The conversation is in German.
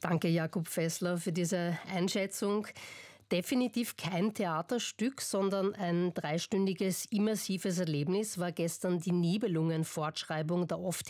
Danke, Jakob Fessler, für diese Einschätzung. Definitiv kein Theaterstück, sondern ein dreistündiges immersives Erlebnis war gestern die Nibelungen-Fortschreibung der oft